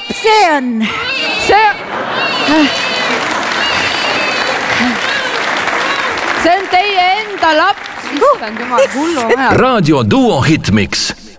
see on? See on teie enda laps. Issand jumal, hullu ajal. Raadio Duo Hitmix.